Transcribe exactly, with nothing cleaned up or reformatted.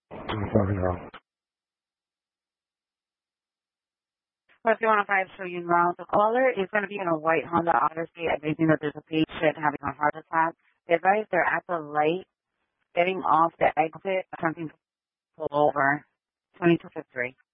Plus, you want to five so you know the caller is going to be in a white Honda Odyssey, advising that there's a patient having a heart attack. They advise they're at the light, getting off the exit, attempting to pull over. twenty-two fifty-three.